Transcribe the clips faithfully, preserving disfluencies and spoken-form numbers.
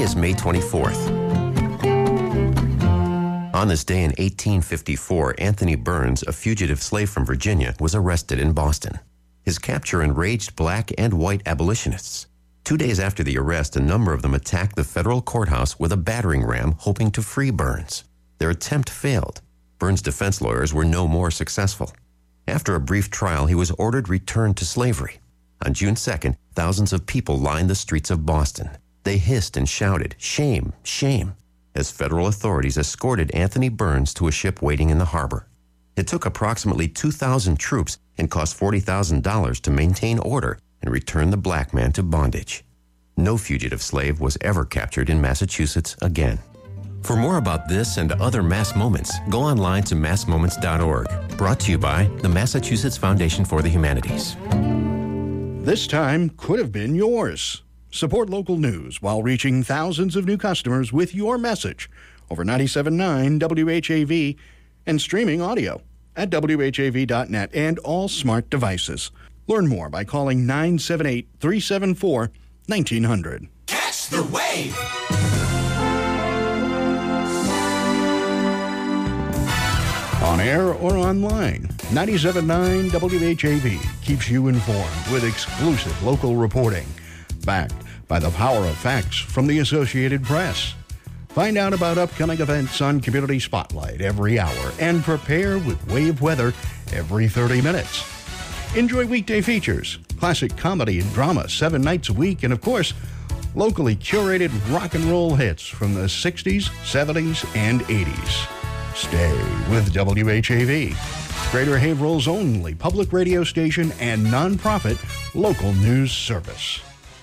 is May twenty-fourth. On this day in eighteen fifty-four, Anthony Burns, a fugitive slave from Virginia, was arrested in Boston. His capture enraged black and white abolitionists. Two days after the arrest, a number of them attacked the federal courthouse with a battering ram, hoping to free Burns. Their attempt failed. Burns' defense lawyers were no more successful. After a brief trial, he was ordered returned to slavery. On June second, thousands of people lined the streets of Boston. They hissed and shouted, "Shame, shame," as federal authorities escorted Anthony Burns to a ship waiting in the harbor. It took approximately two thousand troops and cost forty thousand dollars to maintain order and return the black man to bondage. No fugitive slave was ever captured in Massachusetts again. For more about this and other Mass Moments, go online to mass moments dot org. Brought to you by the Massachusetts Foundation for the Humanities. This time could have been yours. Support local news while reaching thousands of new customers with your message over ninety-seven point nine W H A V and streaming audio at W H A V dot net and all smart devices. Learn more by calling nine seven eight, three seven four, one nine zero zero. Catch the wave! On air or online, ninety-seven point nine W H A V keeps you informed with exclusive local reporting, backed by the power of facts from the Associated Press. Find out about upcoming events on Community Spotlight every hour and prepare with wave weather every thirty minutes. Enjoy weekday features, classic comedy and drama seven nights a week, and of course, locally curated rock and roll hits from the sixties, seventies, and eighties. Stay with W H A V, Greater Haverhill's only public radio station and nonprofit local news service.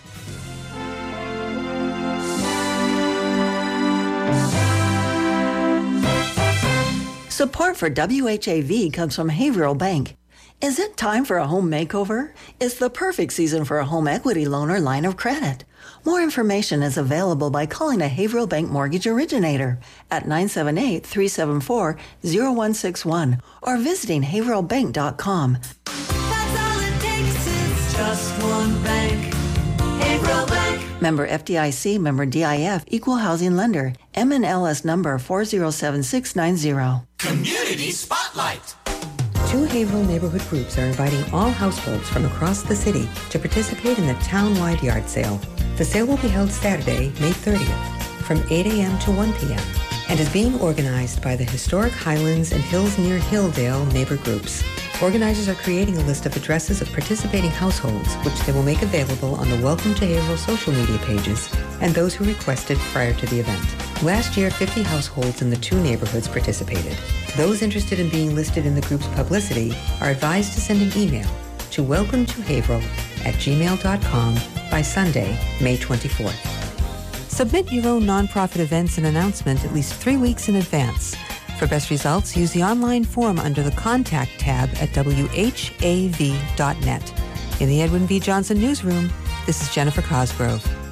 Support for W H A V comes from Haverhill Bank. Is it time for a home makeover? It's the perfect season for a home equity loan or line of credit. More information is available by calling a Haverhill Bank mortgage originator at nine seven eight, three seven four, zero one six one or visiting haverhill bank dot com. That's all it takes is just one bank. Haverhill Bank. Member F D I C, member D I F, equal housing lender. M N L S number four zero seven six nine zero. Community Spotlight. Two Haverhill neighborhood groups are inviting all households from across the city to participate in the town-wide yard sale. The sale will be held Saturday, May thirtieth, from eight a.m. to one p.m. and is being organized by the Historic Highlands and Hills Near Hilldale neighbor groups. Organizers are creating a list of addresses of participating households, which they will make available on the Welcome to Haverhill social media pages and those who requested prior to the event. Last year, fifty households in the two neighborhoods participated. Those interested in being listed in the group's publicity are advised to send an email to welcome to haverhill at gmail dot com by Sunday, May twenty-fourth. Submit your own nonprofit events and announcement at least three weeks in advance. For best results, use the online form under the Contact tab at W H A V dot net. In the Edwin V. Johnson Newsroom, this is Jennifer Cosgrove.